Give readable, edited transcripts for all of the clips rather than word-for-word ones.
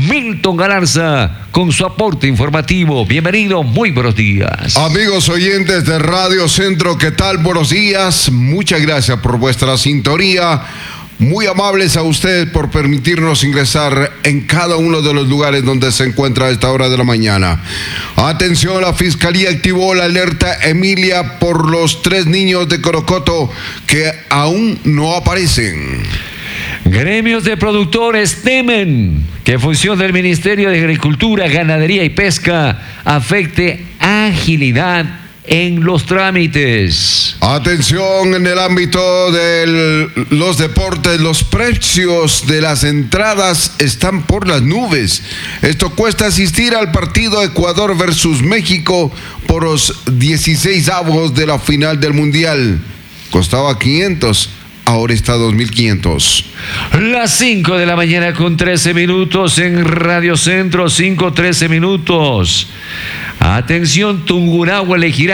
Milton Galarza con su aporte informativo. Bienvenido, muy buenos días. Amigos oyentes de Radio Centro, ¿qué tal? Buenos días. Muchas gracias por vuestra sintonía. Muy amables a ustedes por permitirnos ingresar en cada uno de los lugares donde se encuentra a esta hora de la mañana. Atención, la Fiscalía activó la alerta Emilia por los 3 niños de Corocoto que aún no aparecen. Gremios de productores temen que función del Ministerio de Agricultura, Ganadería y Pesca afecte agilidad en los trámites. Atención, en el ámbito de los deportes, los precios de las entradas están por las nubes. Esto cuesta asistir al partido Ecuador versus México por los 16avos de la final del Mundial. Costaba 500. Ahora está 2.500. Las 5 de la mañana con 13 minutos en Radio Centro, 5:13 minutos. Atención, Tungurahua elegirá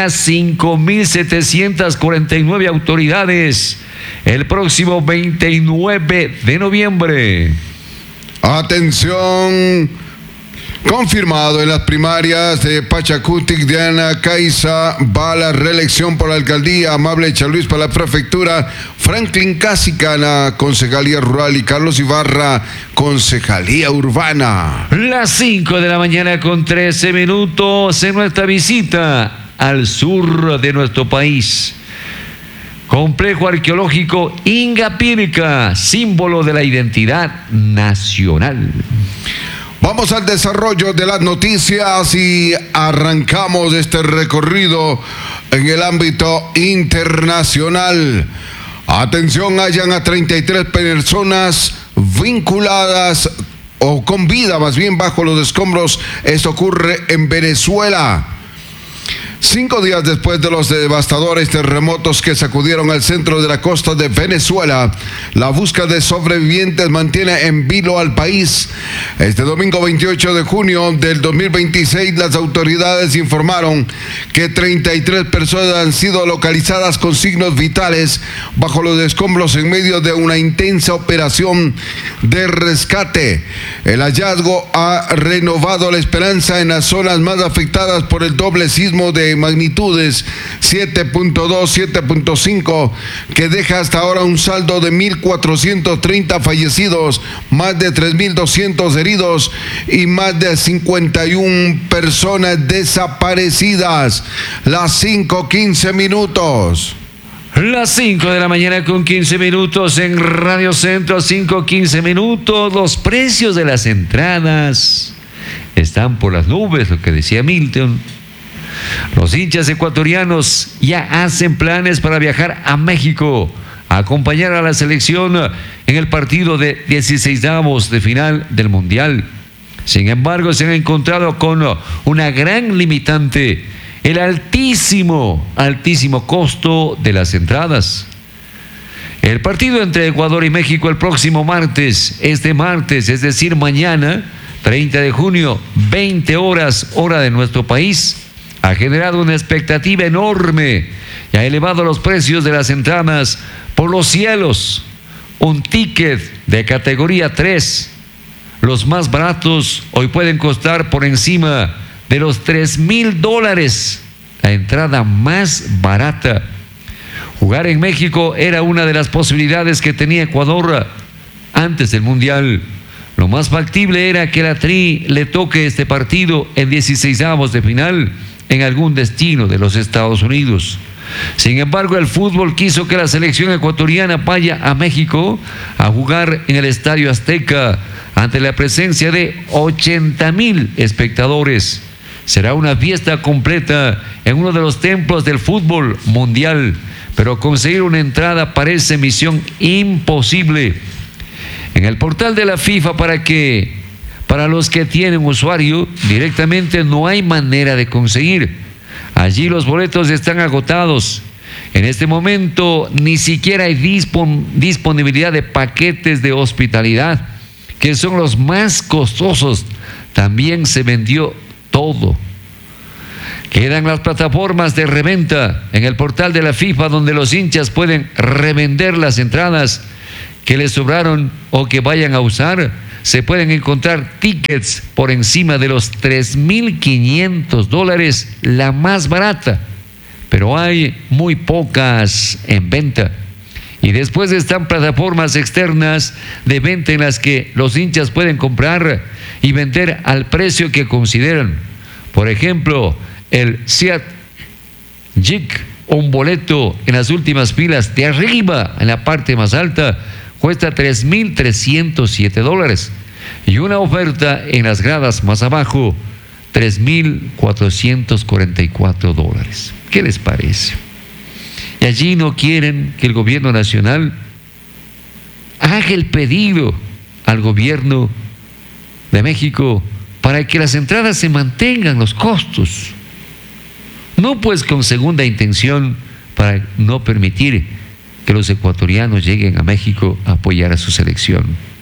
5.749 autoridades el próximo 29 de noviembre. Atención. Confirmado en las primarias de Pachacutic, Diana Caiza va a la reelección por la alcaldía, Amable Chaluis para la prefectura, Franklin Cásica en la concejalía rural y Carlos Ibarra, concejalía urbana. Las 5 de la mañana con 13 minutos en nuestra visita al sur de nuestro país. Complejo arqueológico Ingapirca, símbolo de la identidad nacional. Vamos al desarrollo de las noticias y arrancamos este recorrido en el ámbito internacional. Atención, hallan a 33 personas vinculadas o con vida más bien bajo los escombros. Esto ocurre en Venezuela. 5 días después de los devastadores terremotos que sacudieron al centro de la costa de Venezuela, la búsqueda de sobrevivientes mantiene en vilo al país. Este domingo 28 de junio del 2026, las autoridades informaron que 33 personas han sido localizadas con signos vitales bajo los escombros en medio de una intensa operación de rescate. El hallazgo ha renovado la esperanza en las zonas más afectadas por el doble sismo de magnitudes 7.2, 7.5, que deja hasta ahora un saldo de 1.430 fallecidos, más de 3.200 heridos y más de 51 personas desaparecidas. Las 5:15 minutos. Las 5 de la mañana con 15 minutos en Radio Centro, 5:15 minutos. Los precios de las entradas están por las nubes, lo que decía Milton. Los hinchas ecuatorianos ya hacen planes para viajar a México, a acompañar a la selección en el partido de 16avos de final del Mundial. Sin embargo, se han encontrado con una gran limitante: el altísimo costo de las entradas. El partido entre Ecuador y México el próximo martes, es decir, mañana, 30 de junio, 20 horas, hora de nuestro país, ha generado una expectativa enorme y ha elevado los precios de las entradas por los cielos. Un ticket de categoría 3, los más baratos, hoy pueden costar por encima de los $3,000, la entrada más barata. Jugar en México era una de las posibilidades que tenía Ecuador antes del Mundial. Lo más factible era que la Tri le toque este partido en 16avos de final en algún destino de los Estados Unidos. Sin embargo, el fútbol quiso que la selección ecuatoriana vaya a México a jugar en el Estadio Azteca ante la presencia de 80,000 espectadores. Será una fiesta completa en uno de los templos del fútbol mundial, pero conseguir una entrada parece misión imposible. En el portal de la FIFA, para los que tienen usuario, directamente no hay manera de conseguir. Allí los boletos están agotados. En este momento ni siquiera hay disponibilidad de paquetes de hospitalidad, que son los más costosos. También se vendió todo. Quedan las plataformas de reventa en el portal de la FIFA, donde los hinchas pueden revender las entradas que les sobraron o que vayan a usar. se pueden encontrar tickets por encima de los $3,500, la más barata, pero hay muy pocas en venta. Y después están plataformas externas de venta en las que los hinchas pueden comprar y vender al precio que consideran. Por ejemplo, el Seat Jig, un boleto en las últimas filas de arriba, en la parte más alta, cuesta $3,307. Y una oferta en las gradas más abajo, $3,444. ¿Qué les parece? Y allí no quieren que el gobierno nacional haga el pedido al gobierno de México para que las entradas se mantengan, los costos. No pues con segunda intención para no permitir que los ecuatorianos lleguen a México a apoyar a su selección.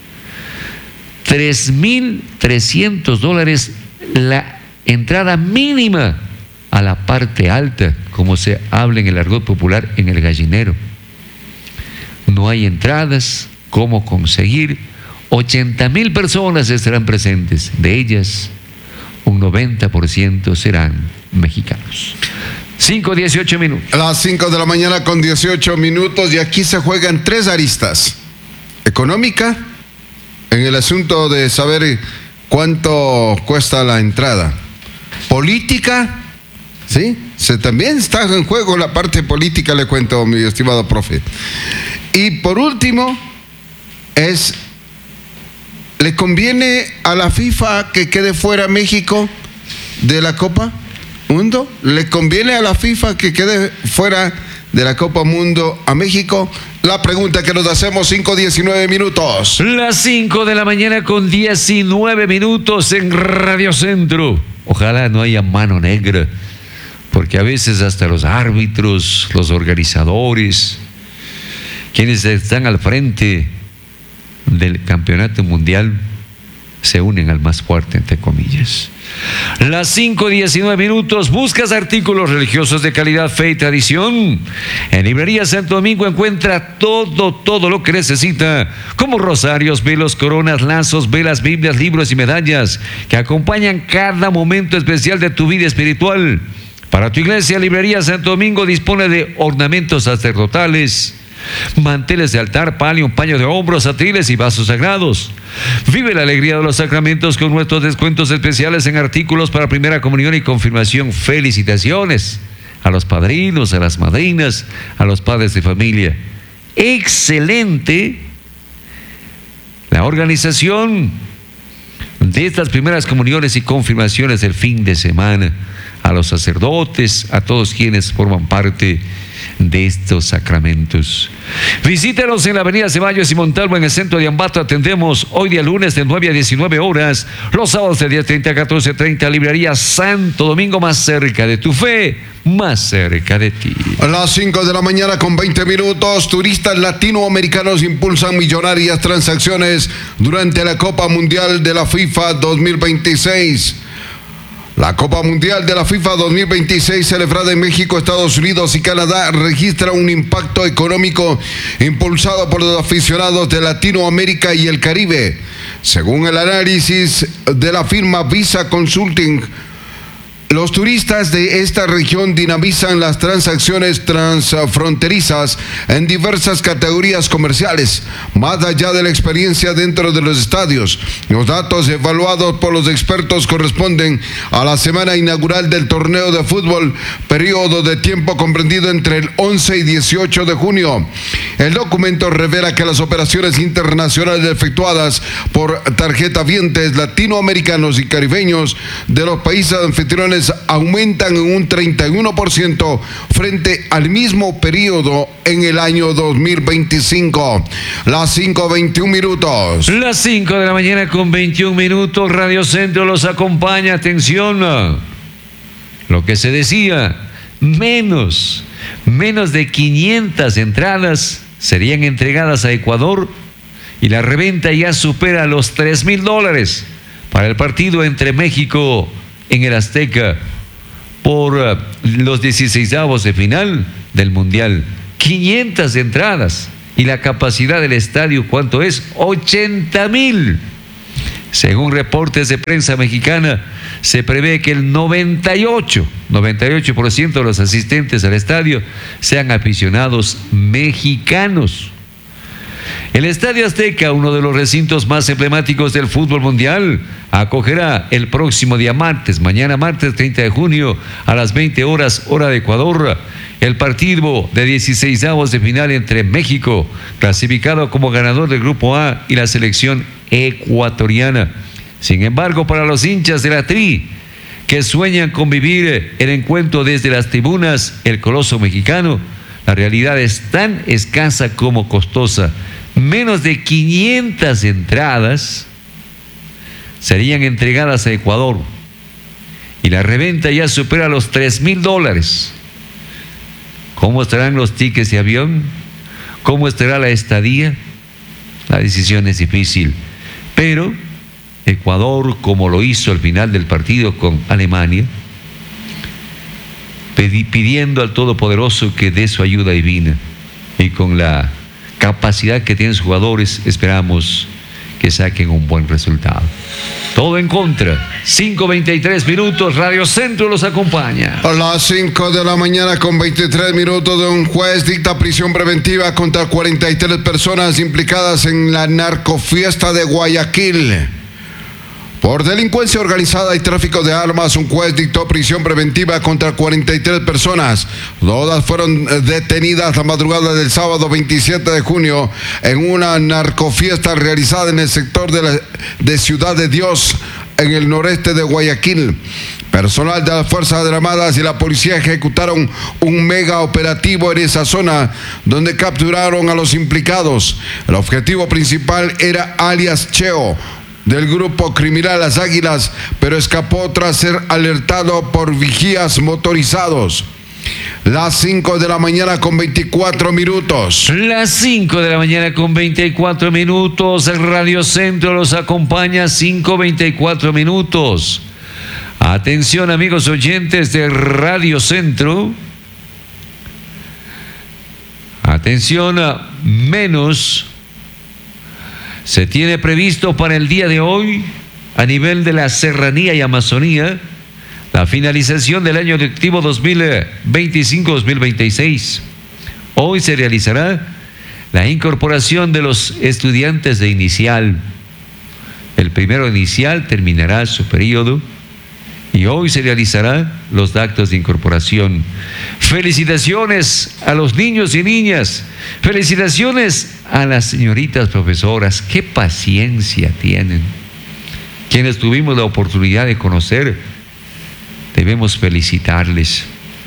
$3,300 la entrada mínima a la parte alta, como se habla en el argot popular, en el gallinero. No hay entradas, ¿cómo conseguir? 80,000 personas estarán presentes, de ellas un 90% serán mexicanos. 5:18 minutos. A las 5 de la mañana con 18 minutos y aquí se juegan tres aristas. Económica, en el asunto de saber cuánto cuesta la entrada. Política, ¿sí? También está en juego la parte política, le cuento, mi estimado profe. Y por último, ¿le conviene a la FIFA que quede fuera México de la Copa Mundo? ¿Le conviene a la FIFA que quede fuera de la Copa Mundo a México? La pregunta que nos hacemos, 5:19 minutos. Las 5 de la mañana con 19 minutos en Radio Centro. Ojalá no haya mano negra, porque a veces hasta los árbitros, los organizadores, quienes están al frente del campeonato mundial, se unen al más fuerte, entre comillas. Las 5:19 minutos. ¿Buscas artículos religiosos de calidad, fe y tradición? En Librería Santo Domingo encuentra todo lo que necesita, como rosarios, velos, coronas, lazos, velas, Biblias, libros y medallas que acompañan cada momento especial de tu vida espiritual. Para tu iglesia, Librería Santo Domingo dispone de ornamentos sacerdotales, manteles de altar, palio, paño de hombros, atriles y vasos sagrados. Vive la alegría de los sacramentos con nuestros descuentos especiales en artículos para primera comunión y confirmación. Felicitaciones a los padrinos, a las madrinas, a los padres de familia. Excelente la organización de estas primeras comuniones y confirmaciones del fin de semana. A los sacerdotes, a todos quienes forman parte de estos sacramentos. Visítanos en la avenida Ceballos y Montalvo, en el centro de Ambato. Atendemos hoy día lunes de 9 a 19 horas, los sábados de 10:30 a 14:30. Librería Santo Domingo, más cerca de tu fe, más cerca de ti. A las 5 de la mañana con 20 minutos, turistas latinoamericanos impulsan millonarias transacciones durante la Copa Mundial de la FIFA 2026. La Copa Mundial de la FIFA 2026, celebrada en México, Estados Unidos y Canadá, registra un impacto económico impulsado por los aficionados de Latinoamérica y el Caribe. Según el análisis de la firma Visa Consulting, los turistas de esta región dinamizan las transacciones transfronterizas en diversas categorías comerciales, más allá de la experiencia dentro de los estadios. Los datos evaluados por los expertos corresponden a la semana inaugural del torneo de fútbol, periodo de tiempo comprendido entre el 11 y 18 de junio. El documento revela que las operaciones internacionales efectuadas por tarjetavientes latinoamericanos y caribeños de los países anfitriones aumentan en un 31% frente al mismo periodo en el año 2025. Las 5:21 minutos. Las 5 de la mañana con 21 minutos. Radio Centro los acompaña. Atención, lo que se decía, menos de 500 entradas serían entregadas a Ecuador y la reventa ya supera los $3,000 para el partido entre México en el Azteca por los 16avos de final del Mundial. 500 entradas. Y la capacidad del estadio, ¿cuánto es? 80,000. Según reportes de prensa mexicana, se prevé que el 98% de los asistentes al estadio sean aficionados mexicanos. El Estadio Azteca, uno de los recintos más emblemáticos del fútbol mundial, acogerá el próximo día martes, mañana martes 30 de junio, a las 20 horas, hora de Ecuador, el partido de 16avos de final entre México, clasificado como ganador del Grupo A, y la selección ecuatoriana. Sin embargo, para los hinchas de la Tri, que sueñan con vivir el encuentro desde las tribunas, el coloso mexicano, la realidad es tan escasa como costosa. Menos de 500 entradas serían entregadas a Ecuador y la reventa ya supera los $3,000. ¿Cómo estarán los tickets de avión? ¿Cómo estará la estadía? La decisión es difícil, pero Ecuador, como lo hizo al final del partido con Alemania, pidiendo al Todopoderoso que dé su ayuda divina, y con la capacidad que tienen sus jugadores, esperamos que saquen un buen resultado. Todo en contra. 5:23 minutos, Radio Centro los acompaña. A las 5 de la mañana con 23 minutos, de un juez dicta prisión preventiva contra 43 personas implicadas en la narcofiesta de Guayaquil. Por delincuencia organizada y tráfico de armas, un juez dictó prisión preventiva contra 43 personas. Todas fueron detenidas la madrugada del sábado 27 de junio en una narcofiesta realizada en el sector de Ciudad de Dios, en el noreste de Guayaquil. Personal de las Fuerzas Armadas y la policía ejecutaron un mega operativo en esa zona, donde capturaron a los implicados. El objetivo principal era alias Cheo, del grupo criminal Las Águilas, pero escapó tras ser alertado por vigías motorizados. Las 5 de la mañana con 24 minutos. Las 5 de la mañana con 24 minutos. El Radio Centro los acompaña. 5:24 minutos. Atención, amigos oyentes de Radio Centro. Atención, menos se tiene previsto para el día de hoy, a nivel de la Serranía y Amazonía, la finalización del año lectivo 2025-2026. Hoy se realizará la incorporación de los estudiantes de inicial. El primero inicial terminará su periodo y hoy se realizarán los actos de incorporación. Felicitaciones a los niños y niñas. Felicitaciones a las señoritas profesoras. Qué paciencia tienen. Quienes tuvimos la oportunidad de conocer, debemos felicitarles.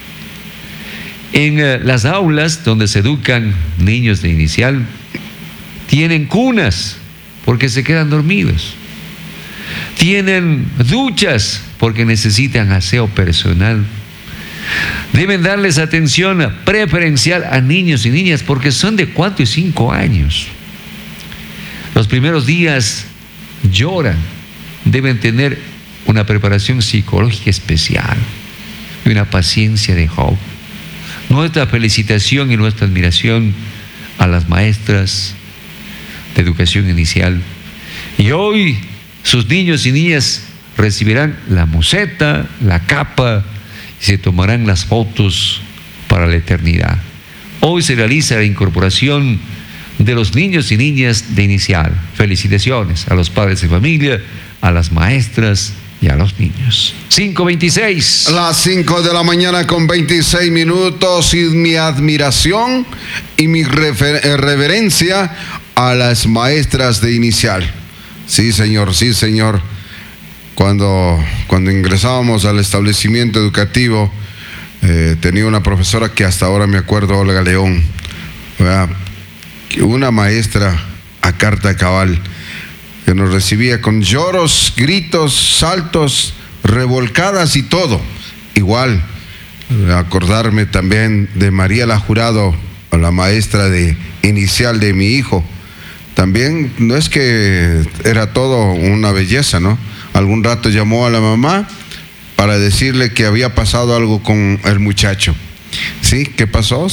En las aulas donde se educan niños de inicial, tienen cunas porque se quedan dormidos. Tienen duchas porque necesitan aseo personal. Deben darles atención preferencial a niños y niñas porque son de 4 y 5 años. Los primeros días lloran. Deben tener una preparación psicológica especial y una paciencia de Job. Nuestra felicitación y nuestra admiración a las maestras de educación inicial. Y hoy sus niños y niñas recibirán la museta, la capa, y se tomarán las fotos para la eternidad. Hoy se realiza la incorporación de los niños y niñas de inicial. Felicitaciones a los padres de familia, a las maestras y a los niños. 5:26. Las 5 de la mañana con 26 minutos, y mi admiración y mi reverencia a las maestras de inicial. Sí, señor, sí, señor. Cuando ingresábamos al establecimiento educativo, tenía una profesora que hasta ahora me acuerdo, Olga León, ¿verdad? Una maestra a carta cabal, que nos recibía con lloros, gritos, saltos, revolcadas y todo. Igual, acordarme también de María La Jurado, la maestra de inicial de mi hijo. También no es que era todo una belleza, ¿no? Algún rato llamó a la mamá para decirle que había pasado algo con el muchacho. ¿Sí? ¿Qué pasó?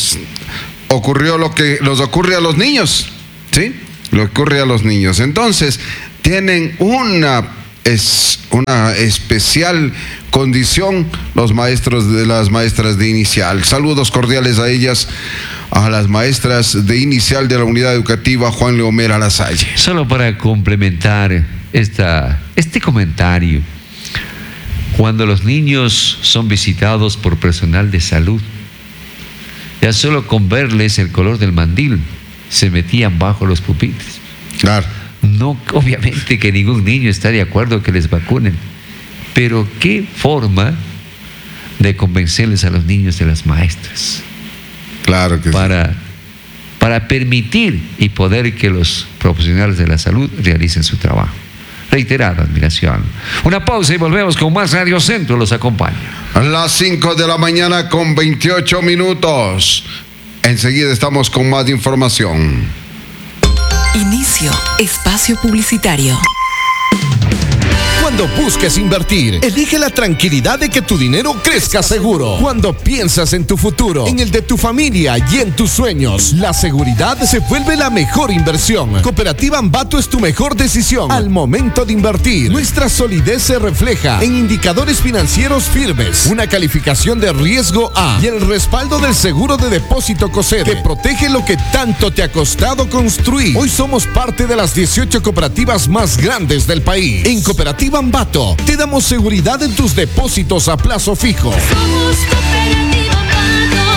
Ocurrió lo que nos ocurre a los niños. ¿Sí? Lo ocurre a los niños. Entonces, tienen una especial condición los maestros de las maestras de inicial. Saludos cordiales a ellas, a las maestras de inicial de la unidad educativa Juan Leomera Lasalle. Solo para complementar este comentario, cuando los niños son visitados por personal de salud, ya solo con verles el color del mandil se metían bajo los pupitres. Claro. No, obviamente que ningún niño está de acuerdo que les vacunen, pero qué forma de convencerles a los niños de las maestras. Claro que para permitir y poder que los profesionales de la salud realicen su trabajo. Reiterada admiración. Una pausa y volvemos con más Radio Centro. Los acompaña. A las 5 de la mañana con 28 minutos. Enseguida estamos con más información. Inicio espacio publicitario. Cuando busques invertir, elige la tranquilidad de que tu dinero crezca seguro. Cuando piensas en tu futuro, en el de tu familia y en tus sueños, la seguridad se vuelve la mejor inversión. Cooperativa Ambato es tu mejor decisión al momento de invertir. Nuestra solidez se refleja en indicadores financieros firmes, una calificación de riesgo A y el respaldo del seguro de depósito COSEDE que protege lo que tanto te ha costado construir. Hoy somos parte de las 18 cooperativas más grandes del país. En Cooperativa Ambato te damos seguridad en tus depósitos a plazo fijo. Somos Cooperativa Ambato,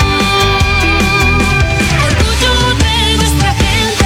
orgullo de nuestra gente.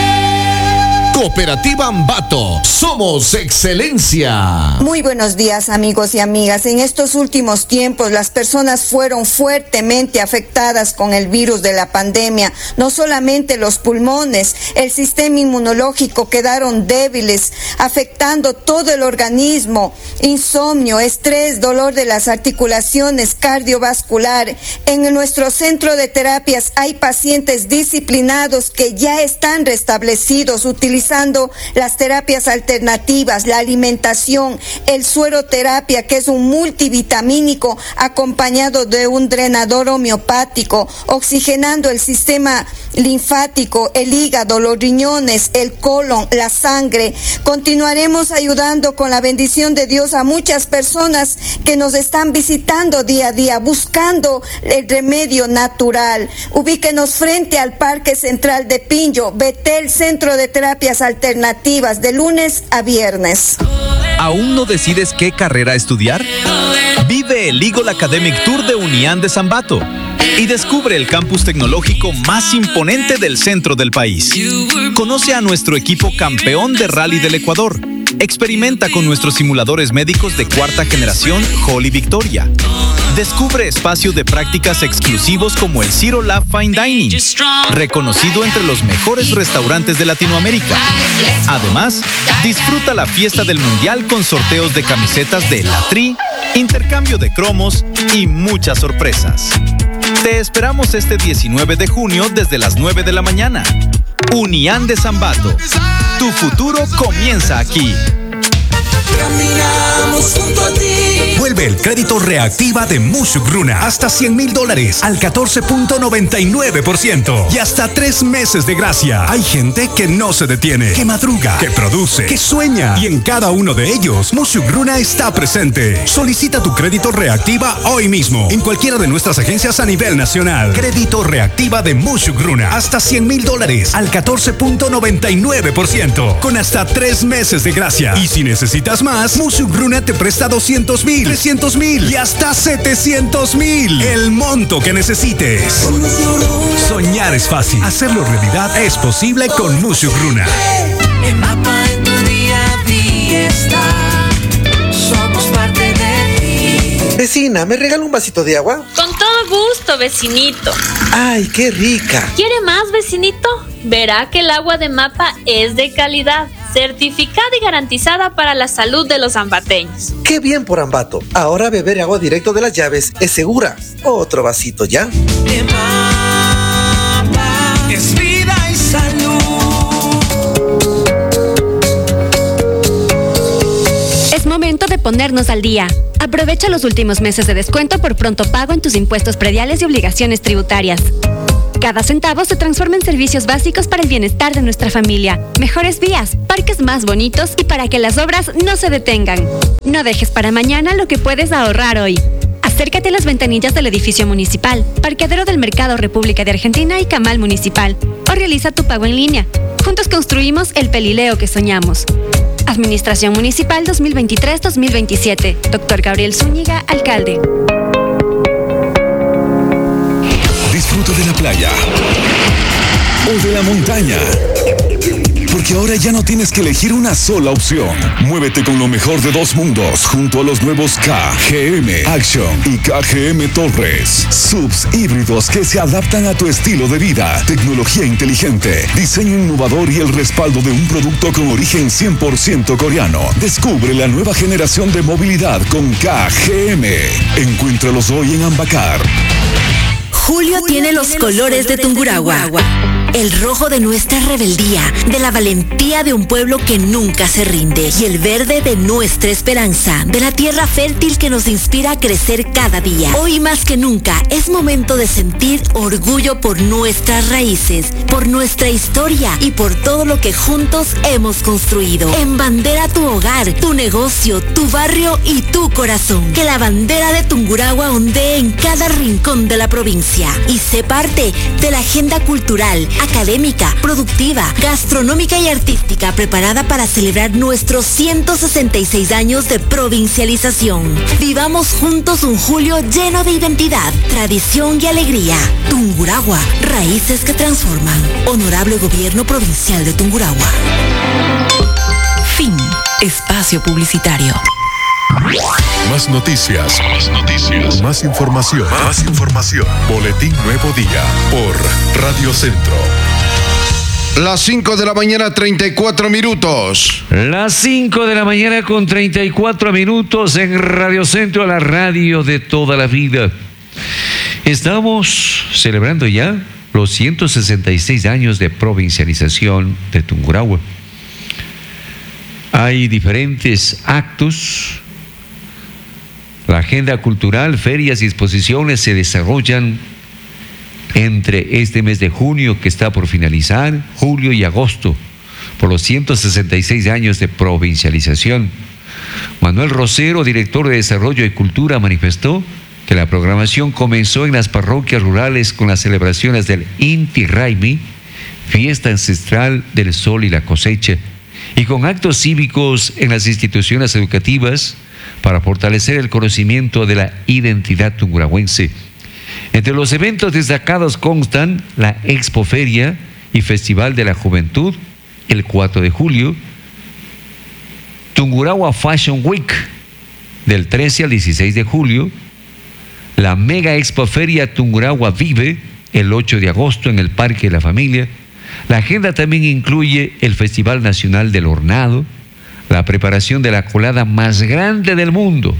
Cooperativa Ambato, somos excelencia. Muy buenos días, amigos y amigas. En estos últimos tiempos las personas fueron fuertemente afectadas con el virus de la pandemia. No solamente los pulmones, el sistema inmunológico quedaron débiles, afectando todo el organismo. Insomnio, estrés, dolor de las articulaciones, cardiovascular. En nuestro centro de terapias hay pacientes disciplinados que ya están restablecidos utilizando las terapias alternativas, la alimentación, el sueroterapia, que es un multivitamínico acompañado de un drenador homeopático, oxigenando el sistema linfático, el hígado, los riñones, el colon, la sangre. Continuaremos ayudando con la bendición de Dios a muchas personas que nos están visitando día a día, buscando el remedio natural. Ubíquenos frente al Parque Central de Pinjo, Betel Centro de Terapias Alternativas, de lunes a viernes. ¿Aún no decides qué carrera estudiar? Vive el Eagle Academic Tour de Unián de Zambato y descubre el campus tecnológico más imponente del centro del país. Conoce a nuestro equipo campeón de Rally del Ecuador. Experimenta con nuestros simuladores médicos de cuarta generación Holly Victoria. Descubre espacio de prácticas exclusivos como el Zero Lab Fine Dining, reconocido entre los mejores restaurantes de Latinoamérica. Además, disfruta la fiesta del Mundial con sorteos de camisetas de La Tri, intercambio de cromos y muchas sorpresas. Te esperamos este 19 de junio desde las 9 de la mañana. Unián de Zambato. Tu futuro comienza aquí. Caminamos junto a ti. Vuelve el crédito reactiva de Mushugruna hasta $100,000 al 14.99% y hasta 3 meses de gracia. Hay gente que no se detiene, que madruga, que produce, que sueña, y en cada uno de ellos Mushugruna está presente. Solicita tu crédito reactiva hoy mismo en cualquiera de nuestras agencias a nivel nacional. Crédito reactiva de Mushugruna hasta $100,000 al 14.99% con hasta 3 meses de gracia. Y si necesitas más, Mushugruna te presta 200,000, 300,000 y hasta 700,000. El monto que necesites. Soñar es fácil. Hacerlo realidad es posible con Mushugruna. El mapa en tu día a día está. Somos parte de ti. Vecina, ¿me regala un vasito de agua? Con todo gusto, vecinito. ¡Ay, qué rica! ¿Quiere más, vecinito? Verá que el agua de Mapa es de calidad, certificada y garantizada para la salud de los zambateños. ¡Qué bien por Ambato! Ahora beber agua directo de las llaves es segura. Otro vasito ya. De Mapa es vida y salud. Es momento de ponernos al día. Aprovecha los últimos meses de descuento por pronto pago en tus impuestos prediales y obligaciones tributarias. Cada centavo se transforma en servicios básicos para el bienestar de nuestra familia, mejores vías, parques más bonitos y para que las obras no se detengan. No dejes para mañana lo que puedes ahorrar hoy. Acércate a las ventanillas del edificio municipal, parqueadero del Mercado República de Argentina y Camal Municipal, o realiza tu pago en línea. Juntos construimos el Pelileo que soñamos. Administración Municipal 2023-2027. Dr. Gabriel Zúñiga, alcalde. Disfruta de la playa o de la montaña, porque ahora ya no tienes que elegir una sola opción. Muévete con lo mejor de dos mundos junto a los nuevos KGM Action y KGM Torres. Subs híbridos que se adaptan a tu estilo de vida. Tecnología inteligente, diseño innovador y el respaldo de un producto con origen 100% coreano. Descubre la nueva generación de movilidad con KGM. Encuéntralos hoy en Ambacar. Julio tiene los colores de Tungurahua. El rojo de nuestra rebeldía, de la valentía de un pueblo que nunca se rinde. Y el verde de nuestra esperanza, de la tierra fértil que nos inspira a crecer cada día. Hoy más que nunca es momento de sentir orgullo por nuestras raíces, por nuestra historia y por todo lo que juntos hemos construido. Embandera tu hogar, tu negocio, tu barrio y tu corazón. Que la bandera de Tungurahua ondee en cada rincón de la provincia y sé parte de la agenda cultural, académica, productiva, gastronómica y artística preparada para celebrar nuestros 166 años de provincialización. Vivamos juntos un julio lleno de identidad, tradición y alegría. Tungurahua, raíces que transforman. Honorable Gobierno Provincial de Tungurahua. Fin. Espacio publicitario. Más noticias. Más información. Boletín Nuevo Día por Radio Centro. Las 5 de la mañana, 34 minutos. Las 5 de la mañana con 34 minutos en Radio Centro, la radio de toda la vida. Estamos celebrando ya los 166 años de provincialización de Tungurahua. Hay diferentes actos. La agenda cultural, ferias y exposiciones se desarrollan entre este mes de junio que está por finalizar, julio y agosto, por los 166 años de provincialización. Manuel Rosero, director de Desarrollo y Cultura, manifestó que la programación comenzó en las parroquias rurales con las celebraciones del Inti Raymi, fiesta ancestral del sol y la cosecha, y con actos cívicos en las instituciones educativas, para fortalecer el conocimiento de la identidad tungurahuense. Entre los eventos destacados constan la Expoferia y Festival de la Juventud, el 4 de julio, Tungurahua Fashion Week, del 13 al 16 de julio, la Mega Expoferia Tungurahua Vive, el 8 de agosto en el Parque de la Familia. La agenda también incluye el Festival Nacional del Hornado, la preparación de la colada más grande del mundo,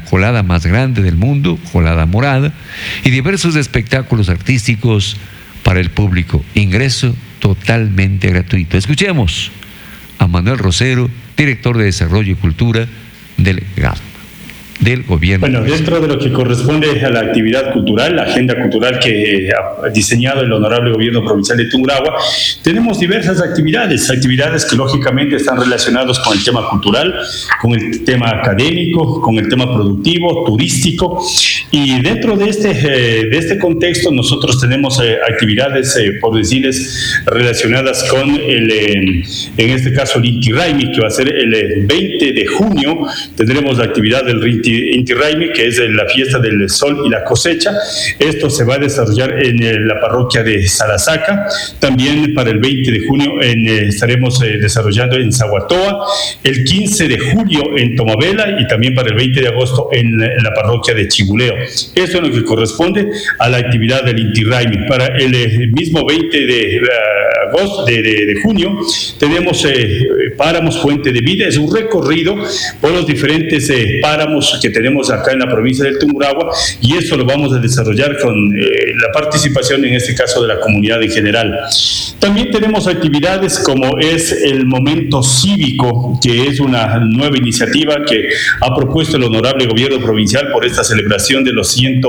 colada morada, y diversos espectáculos artísticos para el público. Ingreso totalmente gratuito. Escuchemos a Manuel Rosero, director de Desarrollo y Cultura del GAP, del gobierno. Bueno, dentro de lo que corresponde a la actividad cultural, la agenda cultural que ha diseñado el Honorable Gobierno Provincial de Tungurahua, tenemos diversas actividades que lógicamente están relacionadas con el tema cultural, con el tema académico, con el tema productivo, turístico, y dentro de este contexto nosotros tenemos actividades, por decirles, relacionadas con en este caso el Inti Raymi, que va a ser el 20 de junio, tendremos la actividad del Inti Raymi, que es la fiesta del sol y la cosecha. Esto se va a desarrollar en la parroquia de Salasaca. También para el 20 de junio estaremos desarrollando en Zaguatoa, el 15 de julio en Tomabela y también para el 20 de agosto en la parroquia de Chibuleo. Esto es lo que corresponde a la actividad del Inti Raymi. Para el mismo 20 de agosto, de junio, tenemos Páramos Fuente de Vida. Es un recorrido por los diferentes páramos que tenemos acá en la provincia del Tungurahua, y eso lo vamos a desarrollar con la participación, en este caso, de la comunidad en general. También tenemos actividades como es el Momento Cívico, que es una nueva iniciativa que ha propuesto el honorable gobierno provincial por esta celebración de los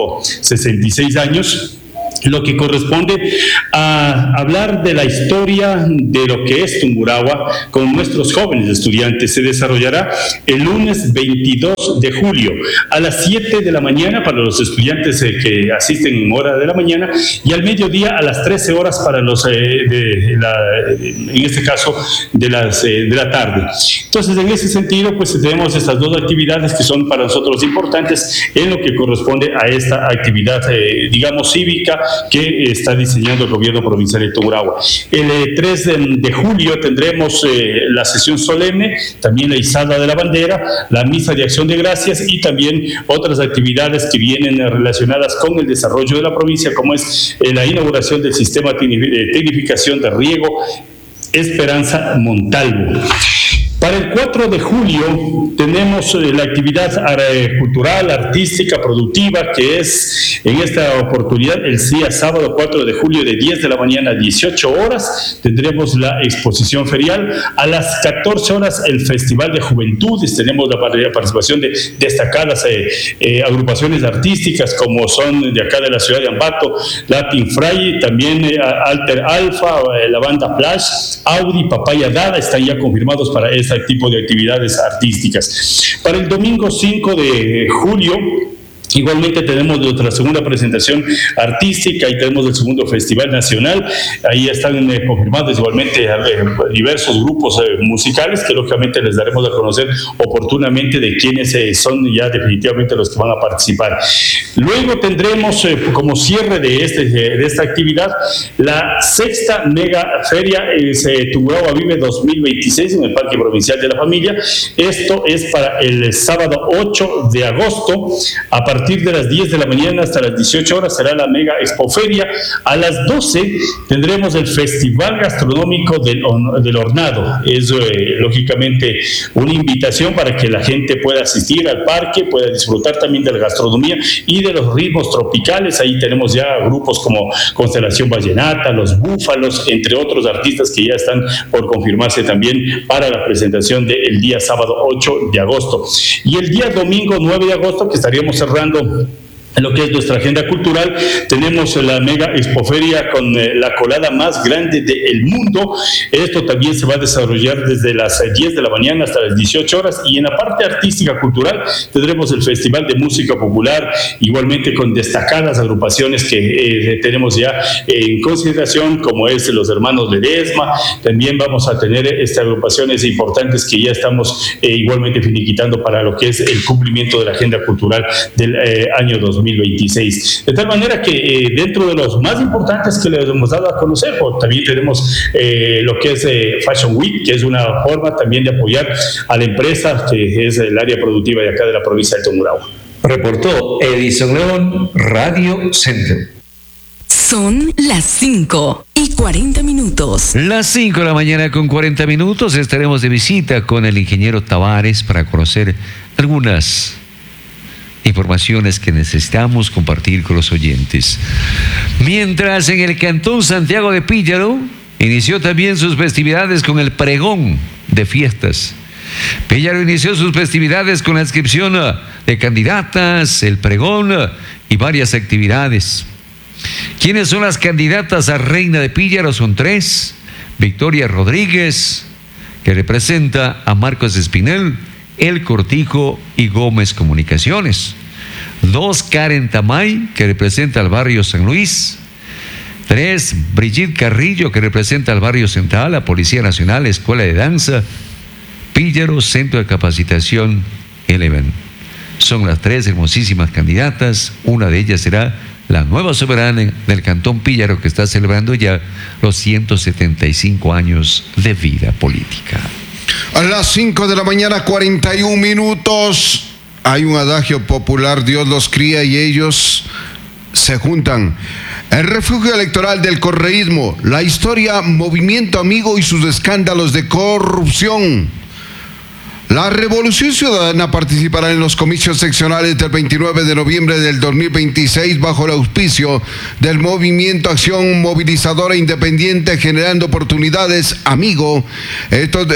166 años. Lo que corresponde a hablar de la historia de lo que es Tungurahua con nuestros jóvenes estudiantes. Se desarrollará el lunes 22 de julio a las 7 de la mañana para los estudiantes que asisten en hora de la mañana, y al mediodía a las 13 horas para los, en este caso, de la tarde. Entonces, en ese sentido, pues tenemos estas dos actividades que son para nosotros importantes en lo que corresponde a esta actividad, digamos, cívica, que está diseñando el gobierno provincial de Tungurahua. El 3 de julio tendremos la sesión solemne, también la izada de la bandera, la misa de acción de gracias y también otras actividades que vienen relacionadas con el desarrollo de la provincia, como es la inauguración del sistema de tecnificación de riego Esperanza Montalvo. Para el 4 de julio tenemos la actividad cultural, artística, productiva, que es en esta oportunidad el día sábado 4 de julio de 10 de la mañana a 18 horas. Tendremos la exposición ferial. A las 14 horas el Festival de Juventudes. Tenemos la participación de destacadas agrupaciones artísticas como son de acá de la ciudad de Ambato, Latin Fray, también Alter Alfa, la banda Flash, Audi, Papaya Dada, están ya confirmados para este tipo de actividades artísticas. Para el domingo 5 de julio, igualmente tenemos nuestra segunda presentación artística y tenemos el segundo Festival Nacional. Ahí están confirmados igualmente diversos grupos musicales que lógicamente les daremos a conocer oportunamente de quiénes son ya definitivamente los que van a participar. Luego tendremos como cierre de esta actividad la sexta mega feria Tungurahua Vive 2026 en el Parque Provincial de la Familia. Esto es para el sábado 8 de agosto a partir de las 10 de la mañana hasta las 18 horas será la mega expoferia. A las 12 tendremos el Festival Gastronómico del Hornado. Es lógicamente una invitación para que la gente pueda asistir al parque, pueda disfrutar también de la gastronomía y de los ritmos tropicales. Ahí tenemos ya grupos como Constelación Vallenata, Los Búfalos, entre otros artistas que ya están por confirmarse también para la presentación del día sábado 8 de agosto. Y el día domingo 9 de agosto, que estaríamos cerrando en lo que es nuestra agenda cultural, tenemos la mega expoferia con la colada más grande del mundo. Esto también se va a desarrollar desde las 10 de la mañana hasta las 18 horas, y en la parte artística cultural tendremos el Festival de Música Popular, igualmente con destacadas agrupaciones que tenemos ya en consideración, como es los Hermanos Ledesma. También vamos a tener agrupaciones importantes que ya estamos igualmente finiquitando para lo que es el cumplimiento de la agenda cultural del año 2026. De tal manera que dentro de los más importantes que les hemos dado a conocer, también tenemos lo que es Fashion Week, que es una forma también de apoyar a la empresa que es el área productiva de acá de la provincia de Tungurahua. Reportó Edison León, Radio Centro. Son las 5:40. Las 5 de la mañana con 40 minutos estaremos de visita con el ingeniero Tavares para conocer algunas informaciones que necesitamos compartir con los oyentes. Mientras en el Cantón Santiago de Píllaro inició también sus festividades con el pregón de fiestas. Píllaro inició sus festividades con la inscripción de candidatas, el pregón y varias actividades. ¿Quiénes son las candidatas a Reina de Píllaro? Son 3. Victoria Rodríguez, que representa a Marcos Espinel, El Cortijo y Gómez Comunicaciones. 2, Karen Tamay, que representa al barrio San Luis. 3, Brigitte Carrillo, que representa al barrio Central, la Policía Nacional, Escuela de Danza, Píllaro, Centro de Capacitación Eleven. Son las 3 hermosísimas candidatas. Una de ellas será la nueva soberana del Cantón Píllaro, que está celebrando ya los 175 años de vida política. A las 5 de la mañana, 41 minutos. Hay un adagio popular: Dios los cría y ellos se juntan. El refugio electoral del correísmo, la historia Movimiento Amigo y sus escándalos de corrupción. La Revolución Ciudadana participará en los comicios seccionales del 29 de noviembre del 2026 bajo el auspicio del Movimiento Acción Movilizadora Independiente Generando Oportunidades Amigo. Esto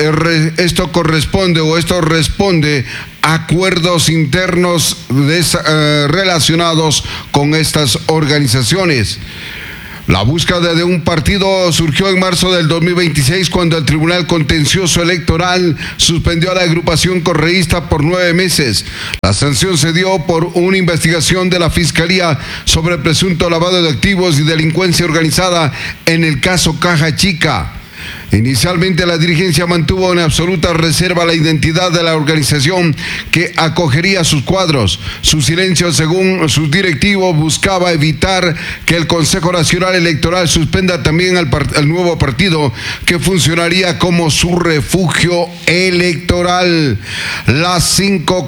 responde a acuerdos internos relacionados con estas organizaciones. La búsqueda de un partido surgió en marzo del 2026 cuando el Tribunal Contencioso Electoral suspendió a la agrupación correísta por 9 meses. La sanción se dio por una investigación de la Fiscalía sobre presunto lavado de activos y delincuencia organizada en el caso Caja Chica. Inicialmente la dirigencia mantuvo en absoluta reserva la identidad de la organización que acogería sus cuadros. Su silencio, según sus directivos, buscaba evitar que el Consejo Nacional Electoral suspenda también al nuevo partido que funcionaría como su refugio electoral. Las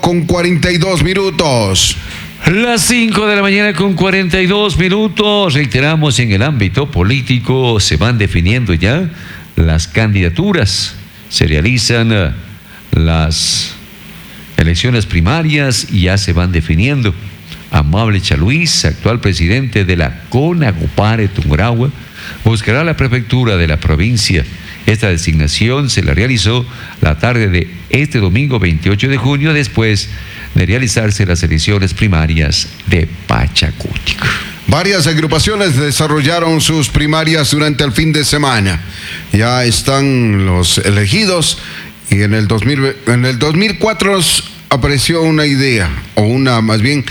5:42. Las 5 de la mañana con 42 minutos. Reiteramos, en el ámbito político se van definiendo ya las candidaturas. Se realizan las elecciones primarias y ya se van definiendo. Amable Chaluis, actual presidente de la CONAGOPARE Tungurahua, buscará la prefectura de la provincia. Esta designación se la realizó la tarde de este domingo 28 de junio, después de realizarse las elecciones primarias de Pachacútico. Varias agrupaciones desarrollaron sus primarias durante el fin de semana. Ya están los elegidos y en el 2004 apareció una idea, o una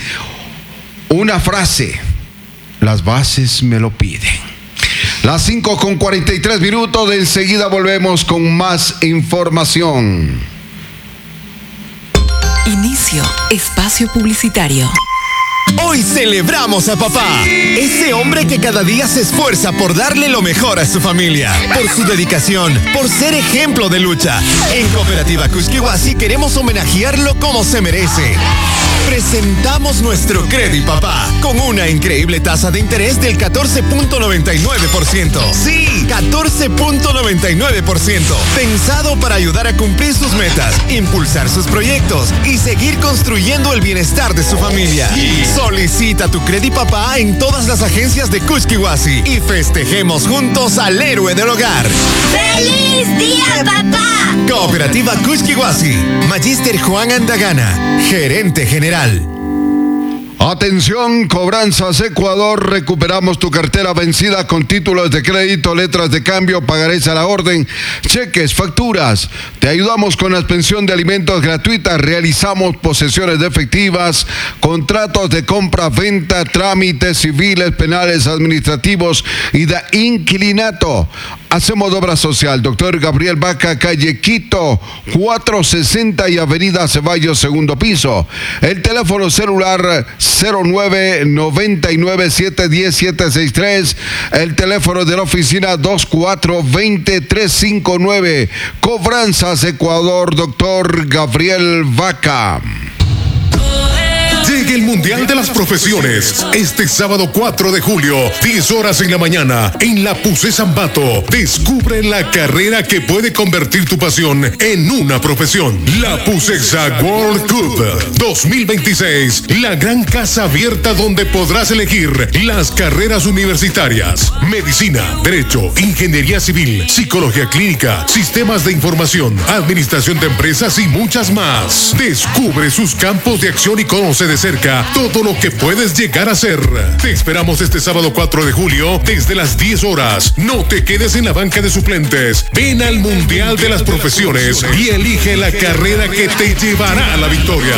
frase: las bases me lo piden. Las 5:43. De enseguida volvemos con más información. Inicio espacio publicitario. Hoy celebramos a papá, ese hombre que cada día se esfuerza por darle lo mejor a su familia, por su dedicación, por ser ejemplo de lucha. En Cooperativa Cusquihuasi queremos homenajearlo como se merece. Presentamos nuestro Credit Papá con una increíble tasa de interés del 14.99%. Sí, 14.99%. Pensado para ayudar a cumplir sus metas, impulsar sus proyectos y seguir construyendo el bienestar de su familia. Solicita tu Credit Papá en todas las agencias de Cusquihuasi y festejemos juntos al héroe del hogar. ¡Feliz Día, papá! Cooperativa Cusquihuasi. Magíster Juan Andagana, gerente general. Atención, Cobranzas Ecuador, recuperamos tu cartera vencida con títulos de crédito, letras de cambio, pagarés a la orden, cheques, facturas. Te ayudamos con la expensión de alimentos gratuitas, realizamos posesiones de efectivas, contratos de compra-venta, trámites civiles, penales, administrativos y de inquilinato. Hacemos obra social. Doctor Gabriel Vaca, calle Quito, 460 y avenida Ceballos, segundo piso. El teléfono celular 0999-710-763. El teléfono de la oficina 2420-359. Cobranzas Ecuador, doctor Gabriel Vaca. Llega el Mundial de las Profesiones este sábado 4 de julio, 10 horas en la mañana, en la PUCE Ambato. Descubre la carrera que puede convertir tu pasión en una profesión. La PUCEXA World Cup 2026, la gran casa abierta donde podrás elegir las carreras universitarias: medicina, derecho, ingeniería civil, psicología clínica, sistemas de información, administración de empresas y muchas más. Descubre sus campos de acción y conoce de cerca todo lo que puedes llegar a ser. Te esperamos este sábado 4 de julio desde las 10 horas. No te quedes en la banca de suplentes. Ven al Mundial de las Profesiones y elige la carrera que te llevará a la victoria.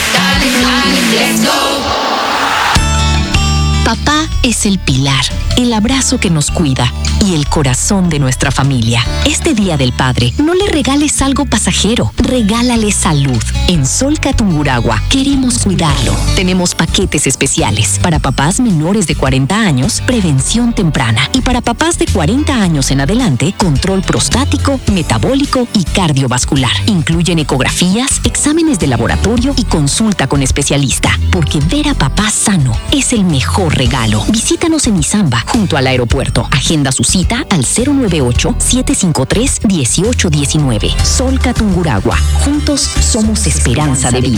Papá es el pilar, el abrazo que nos cuida y el corazón de nuestra familia. Este Día del Padre, no le regales algo pasajero, regálale salud. En Solca Tungurahua queremos cuidarlo. Tenemos paquetes especiales para papás menores de 40 años, prevención temprana, y para papás de 40 años en adelante, control prostático, metabólico y cardiovascular. Incluyen ecografías, exámenes de laboratorio y consulta con especialista, porque ver a papá sano es el mejor regalo. Visítanos en Izamba, junto al aeropuerto. Agenda su cita al 098-753-1819. Solca Tungurahua. Juntos somos esperanza de vida.